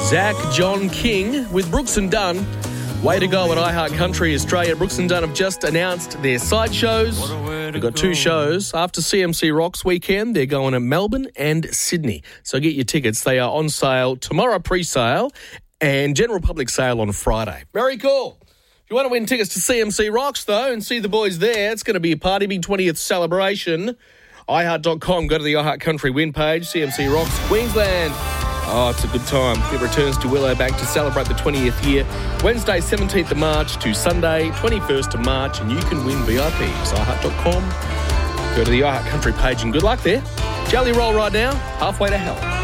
Zach John King with Brooks and Dunn. Way to go at iHeart Country Australia. Brooks and Dunn have just announced their sideshows. They've got 2 shows. After CMC Rocks weekend, they're going to Melbourne and Sydney. So get your tickets. They are on sale tomorrow, pre-sale, and general public sale on Friday. Very cool. If you want to win tickets to CMC Rocks, though, and see the boys there, it's going to be a party, big 20th celebration. iHeart.com, go to the iHeart Country win page, CMC Rocks, Queensland. Oh, it's a good time. It returns to Willowbank to celebrate the 20th year. Wednesday, 17th of March to Sunday, 21st of March, and you can win VIPs. iHeart.com. Go to the iHeart Country page and good luck there. Jelly roll right now, halfway to hell.